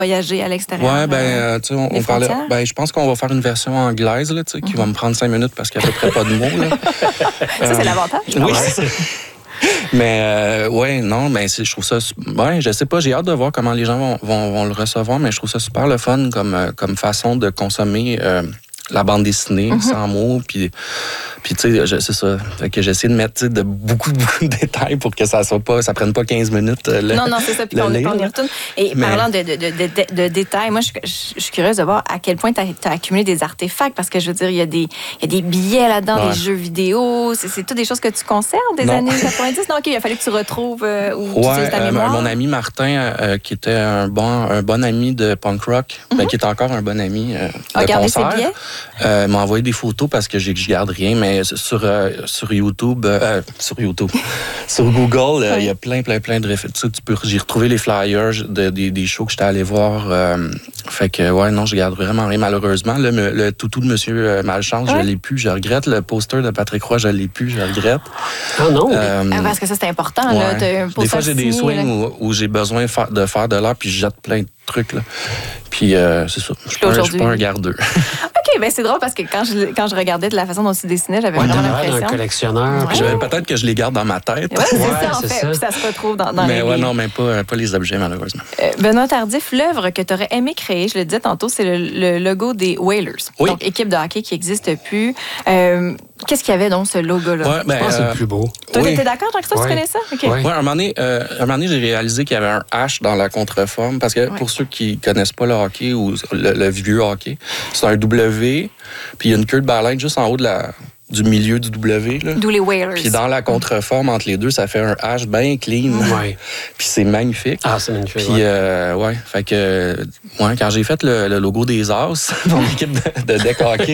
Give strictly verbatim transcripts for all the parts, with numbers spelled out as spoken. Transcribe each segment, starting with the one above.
voyager à l'extérieur? Ouais, ben, euh, tu sais, on, on parlait. Ben, je pense qu'on va faire une version anglaise, là, tu sais, qui mm-hmm. va me prendre cinq minutes parce qu'il n'y a à peu près pas de mots, là. Ça, euh, c'est l'avantage. Oui, c'est ça. Mais, euh, ouais, non, mais c'est, je trouve ça. Ouais, je sais pas, j'ai hâte de voir comment les gens vont, vont, vont le recevoir, mais je trouve ça super le fun comme, comme façon de consommer. Euh, la bande dessinée, mm-hmm. sans mots, puis, puis tu sais, c'est ça. Fait que j'essaie de mettre de beaucoup, beaucoup de détails pour que ça soit pas, ça prenne pas quinze minutes. Le, non, non, c'est ça, puis qu'on, qu'on y retourne. Et mais... parlant de, de, de, de, de détails, moi, je, je, je suis curieuse de voir à quel point tu as accumulé des artefacts, parce que je veux dire, il y a des, il y a des billets là-dedans, ouais. des jeux vidéo, c'est, c'est toutes des choses que tu conserves des non. années quatre-vingt-dix. Non, OK, il a fallu que tu retrouves euh, ou ouais, tu utilises ta mémoire. Euh, mon ami Martin, euh, qui était un bon, un bon ami de punk rock, mm-hmm. ben, qui est encore un bon ami euh, de Regardez concert. Ses billets? Euh, m'a envoyé des photos parce que je garde rien, mais sur, euh, sur YouTube, euh, sur YouTube, sur Google, il euh, y a plein, plein, plein de références. Tu peux, j'ai retrouvé les flyers de, de, des shows que j'étais allé voir. Euh, fait que, ouais, non, je garde vraiment rien, malheureusement. Là, le, le toutou de Monsieur Malchance, ouais. je l'ai plus, je regrette. Le poster de Patrick Roy, je l'ai plus, je regrette. Ah non? Euh, ah, parce que ça, c'est important. Ouais. Là, t'as un des fois, j'ai des swings où, où j'ai besoin de faire de l'art, puis je jette plein de trucs. Là. Puis, euh, c'est ça. Je ne suis pas un gardeux. OK, bien, c'est drôle parce que quand je, quand je regardais de la façon dont tu dessinais, j'avais ouais, vraiment l'impression. un collectionneur. Ouais. Je, peut-être que je les garde dans ma tête. Ouais, c'est ouais, ça, en c'est fait. Ça. Puis ça se retrouve dans, dans mais les ouais, livres. non, mais pas, pas les objets, malheureusement. Euh, Benoît Tardif, l'œuvre que tu aurais aimé créer, je le disais tantôt, c'est le, le logo des Whalers. Oui. Donc, équipe de hockey qui n'existe plus. Euh, qu'est-ce qu'il y avait donc, ce logo-là? Ouais, ben, je pense que c'est le plus beau. Toi, oui. t'étais d'accord, Jean-Christophe, ouais. tu connais ça? OK. Ouais, ouais un, moment donné, euh, un moment donné, j'ai réalisé qu'il y avait un H dans la contreforme. Parce que ouais. pour ceux qui ne connaissent pas le hockey ou le, le vieux hockey, c'est un W, puis il y a une queue de baleine juste en haut de la, du milieu du W. Là. D'où les Whalers. Puis dans la contreforme, entre les deux, ça fait un H bien clean. Ouais. Puis c'est magnifique. Ah, c'est magnifique. Puis, ouais. Euh, ouais, fait que, ouais, quand j'ai fait le, le logo des As pour l'équipe de, de deck hockey,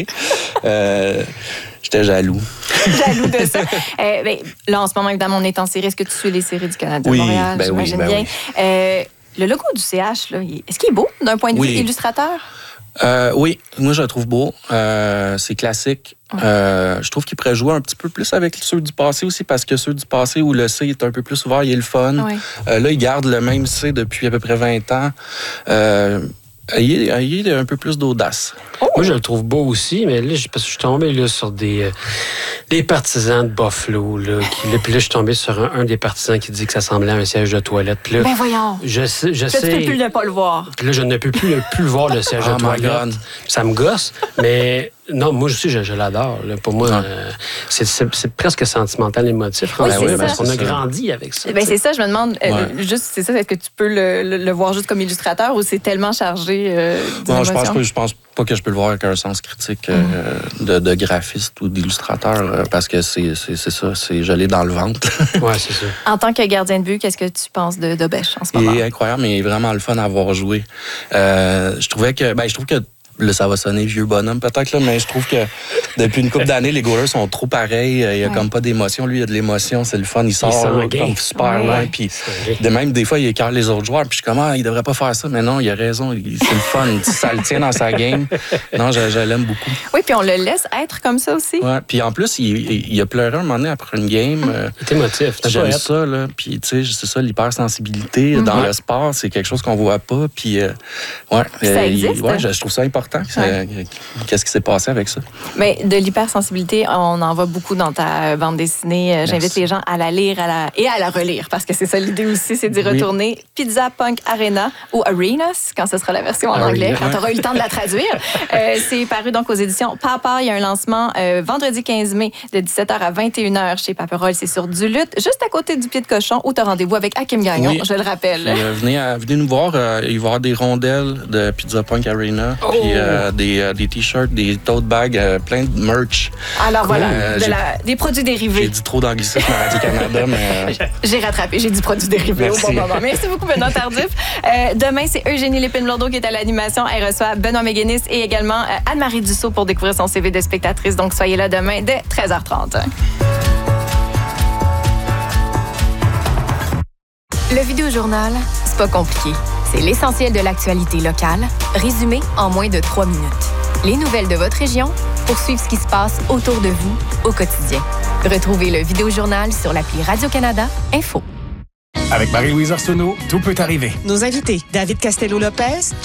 euh, j'étais jaloux. Jaloux de ça. euh, ben, là, en ce moment, évidemment, on est en série. Est-ce que tu suis les séries du Canada oui, de Montréal? Ben J'imagine oui, ben bien. Oui. Euh, le logo du C H, là, est-ce qu'il est beau d'un point de oui. vue illustrateur? Euh, oui, moi je le trouve beau. Euh, c'est classique. Ouais. Euh, je trouve qu'il pourrait jouer un petit peu plus avec ceux du passé aussi, parce que ceux du passé où le C est un peu plus ouvert, il est le fun. Ouais. Euh, là, il garde le même C depuis à peu près vingt ans. Euh, Ayez, ayez un peu plus d'audace. Oh. Moi, je le trouve beau aussi, mais là, parce que je suis tombé là, sur des, euh, des partisans de Buffalo. Là, qui, là, puis là, je suis tombé sur un, un des partisans qui dit que ça semblait à un siège de toilette. Puis là, ben voyons. Je sais. Je tu sais ne peux plus ne pas le voir. Puis là, je ne peux plus, le, plus voir le siège oh de toilette. Ça me gosse, mais non, moi aussi, je, je l'adore. Là. Pour moi, euh, c'est, c'est, c'est presque sentimental, émotif. Oui, ben oui, parce ça. qu'on a grandi avec ça. Ben, c'est ça, je me demande, ouais. euh, juste, c'est ça, est-ce que tu peux le, le, le voir juste comme illustrateur ou c'est tellement chargé euh, non, je pense pas, je pense pas que je peux le voir avec un sens critique euh, mm. de, de graphiste ou d'illustrateur, euh, parce que c'est, c'est, c'est ça, c'est je l'ai dans le ventre. Oui, c'est ça. En tant que gardien de but, qu'est-ce que tu penses de Dobèche en ce moment? Il est incroyable, mais il est vraiment le fun à avoir joué. Euh, je trouvais que, ben, je trouve que là, ça va sonner vieux bonhomme peut-être, là, mais je trouve que depuis une couple d'années, les goalers sont trop pareils. Il n'y a ouais. comme pas d'émotion. Lui, il y a de l'émotion, c'est le fun. Il sort il là, comme super ouais. loin. Puis de même, des fois, il écarte les autres joueurs. Puis je suis comme, ah, il devrait pas faire ça. Mais non, il a raison. Il, c'est le fun. Ça le tient dans sa game. Non, je, je l'aime beaucoup. Oui, puis on le laisse être comme ça aussi. Ouais. Puis en plus, il, il a pleuré un moment donné après une game. Hum. Il est émotif. J'aime ça. Là. Puis tu sais, c'est ça, l'hypersensibilité hum. dans ouais. le sport, c'est quelque chose qu'on voit pas. Puis euh, ouais, ça euh, existe. Il, ouais, je, je trouve ça important. Ouais. Qu'est-ce qui s'est passé avec ça? Mais de l'hypersensibilité, on en voit beaucoup dans ta bande dessinée. Merci. J'invite les gens à la lire à la... et à la relire, parce que c'est ça l'idée aussi, c'est d'y retourner. Oui. Pizza Punk Arena ou Arenas, quand ce sera la version en Arena, anglais, quand tu auras eu le temps de la traduire. euh, c'est paru donc aux éditions Papa. Il y a un lancement euh, vendredi quinze mai de dix-sept heures à vingt et une heures chez Paperol. C'est sur Duluth, juste à côté du Pied de Cochon, où tu as rendez-vous avec Hakim Gagnon, oui. je le rappelle. Puis, euh, venez, à, venez nous voir. Euh, il va y avoir des rondelles de Pizza Punk Arena, oh. puis euh, des, euh, des t-shirts, des tote bags, euh, plein de merch. Alors voilà, euh, de la, des produits dérivés. J'ai dit trop d'anglicisme à Radio-Canada, mais... Euh... J'ai rattrapé, j'ai dit produits dérivés Merci. Au bon moment. Merci beaucoup, Benoît Tardif. Euh, demain, c'est Eugénie Lépine-Blondeau qui est à l'animation. Elle reçoit Benoît Méguénis et également euh, Anne-Marie Dussault pour découvrir son C V de spectatrice. Donc, soyez là demain dès treize heures trente. Le Vidéojournal, c'est pas compliqué. C'est l'essentiel de l'actualité locale, résumé en moins de trois minutes. Les nouvelles de votre région pour suivre ce qui se passe autour de vous au quotidien. Retrouvez le Vidéojournal sur l'appli Radio-Canada Info. Avec Marie-Louise Arsenault, tout peut arriver. Nos invités, David Castello-Lopez,